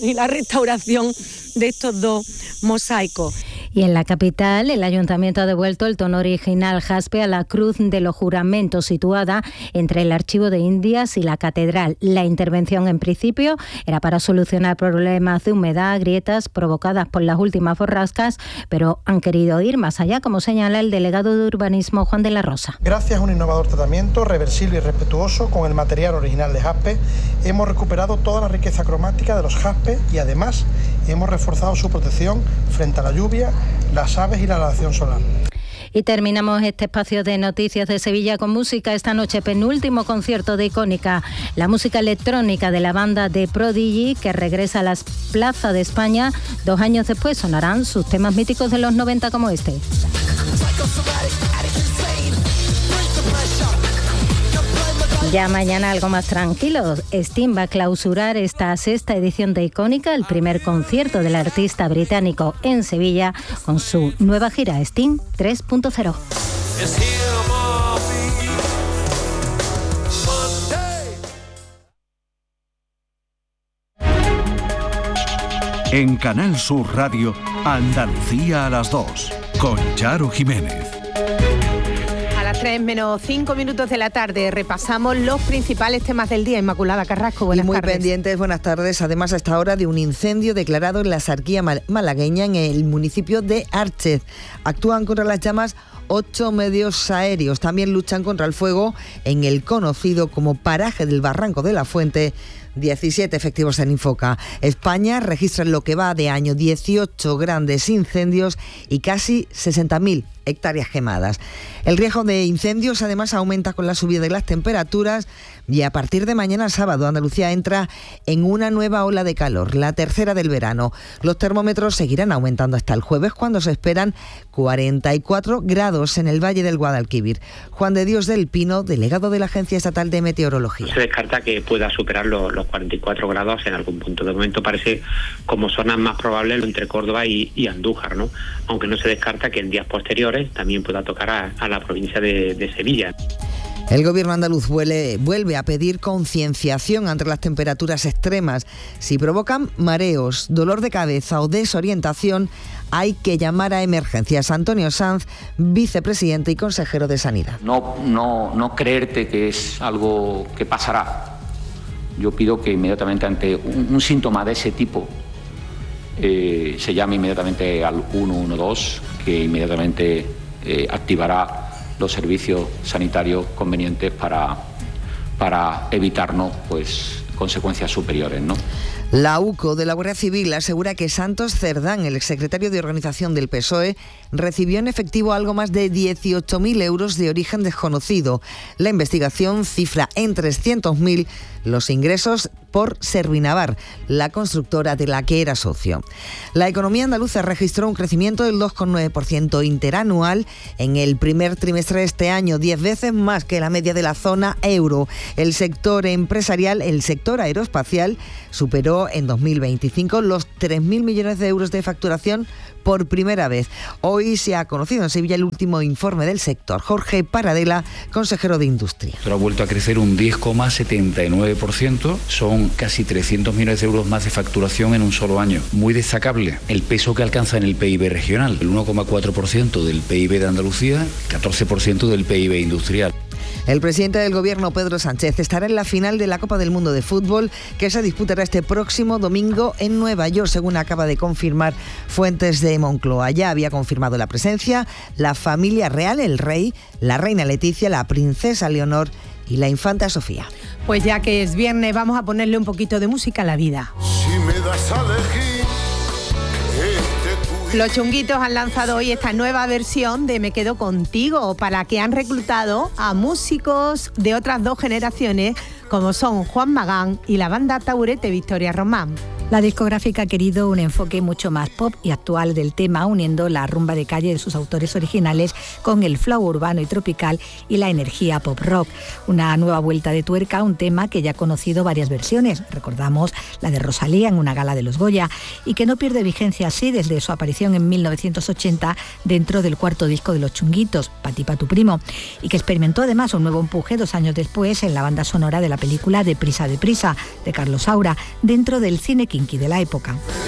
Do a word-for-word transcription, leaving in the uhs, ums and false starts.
y la restauración de estos dos mosaicos. Y en la capital, el Ayuntamiento ha devuelto el tono original jaspe a la Cruz de los Juramentos, situada entre el Archivo de Indias y la Catedral. La intervención, en principio, era para solucionar problemas de humedad, grietas provocadas por las últimas borrascas, pero han querido ir más allá, como señala el delegado de Urbanismo, Juan de la Rosa. Gracias a un innovador tratamiento, reversible y respetuoso con el material original de jaspe, hemos recuperado toda la riqueza cromática de los jaspes y además hemos reforzado su protección frente a la lluvia, las aves y la radiación solar. Y terminamos este espacio de noticias de Sevilla con música. Esta noche, penúltimo concierto de Icónica, la música electrónica de la banda de Prodigy, que regresa a las plazas de España. Dos años después sonarán sus temas míticos de los noventa como este. Ya mañana algo más tranquilo. Sting va a clausurar esta sexta edición de Icónica, el primer concierto del artista británico en Sevilla, con su nueva gira Sting tres punto cero. En Canal Sur Radio, Andalucía a las dos, con Charo Jiménez. tres menos cinco minutos de la tarde repasamos los principales temas del día. Inmaculada Carrasco, buenas y muy tardes. pendientes, buenas tardes. Además, a esta hora de un incendio declarado en la Sarquía malagueña, en el municipio de Árchez. Actúan contra las llamas ocho medios aéreos. También luchan contra el fuego en el conocido como paraje del Barranco de la Fuente. diecisiete efectivos en Infoca. España registra en lo que va de año dieciocho grandes incendios y casi sesenta mil hectáreas quemadas. El riesgo de incendios además aumenta con la subida de las temperaturas y a partir de mañana sábado Andalucía entra en una nueva ola de calor, la tercera del verano. Los termómetros seguirán aumentando hasta el jueves, cuando se esperan cuarenta y cuatro grados en el Valle del Guadalquivir. Juan de Dios del Pino, delegado de la Agencia Estatal de Meteorología. No se descarta que pueda superar los, los cuarenta y cuatro grados en algún punto. De momento parece como zonas más probables entre Córdoba y, y Andújar, ¿no? Aunque no se descarta que en días posteriores también pueda tocar a, a la provincia de, de Sevilla. El gobierno andaluz vuelve, vuelve a pedir concienciación ante las temperaturas extremas. Si provocan mareos, dolor de cabeza o desorientación, hay que llamar a emergencias. Antonio Sanz, vicepresidente y consejero de Sanidad. No, no, no creerte que es algo que pasará. Yo pido que inmediatamente ante un, un síntoma de ese tipo eh, se llame inmediatamente al uno uno dos, que inmediatamente eh, activará los servicios sanitarios convenientes para, para evitarnos pues, consecuencias superiores, ¿no? La UCO de la Guardia Civil asegura que Santos Cerdán, el exsecretario de Organización del P S O E, recibió en efectivo algo más de dieciocho mil euros de origen desconocido. La investigación cifra en trescientos mil los ingresos por Servinavar, la constructora de la que era socio. La economía andaluza registró un crecimiento del dos coma nueve por ciento interanual en el primer trimestre de este año, diez veces más que la media de la zona euro. El sector empresarial, el sector aeroespacial, superó en dos mil veinticinco los tres mil millones de euros de facturación por primera vez. Hoy se ha conocido en Sevilla el último informe del sector. Jorge Paradela, consejero de Industria. Ha vuelto a crecer un diez coma setenta y nueve por ciento, son casi trescientos millones de euros más de facturación en un solo año. Muy destacable el peso que alcanza en el P I B regional, el uno coma cuatro por ciento del P I B de Andalucía, catorce por ciento del P I B industrial. El presidente del Gobierno, Pedro Sánchez, estará en la final de la Copa del Mundo de Fútbol, que se disputará este próximo domingo en Nueva York, según acaba de confirmar fuentes de Moncloa. Ya había confirmado la presencia la familia real, el rey, la reina Leticia, la princesa Leonor y la infanta Sofía. Pues ya que es viernes, vamos a ponerle un poquito de música a la vida. Si me das a elegir, este Los Chunguitos han lanzado hoy esta nueva versión de Me Quedo Contigo, para que han reclutado a músicos de otras dos generaciones, como son Juan Magán y la banda Taburete Victoria Román. La discográfica ha querido un enfoque mucho más pop y actual del tema, uniendo la rumba de calle de sus autores originales con el flow urbano y tropical y la energía pop rock. Una nueva vuelta de tuerca a un tema que ya ha conocido varias versiones. Recordamos la de Rosalía en una gala de los Goya, y que no pierde vigencia así desde su aparición en mil novecientos ochenta dentro del cuarto disco de Los Chunguitos, Pa' ti, pa' tu primo, y que experimentó además un nuevo empuje dos años después en la banda sonora de la película Deprisa, deprisa, de Carlos Saura, dentro del Cine King. kinky de la época.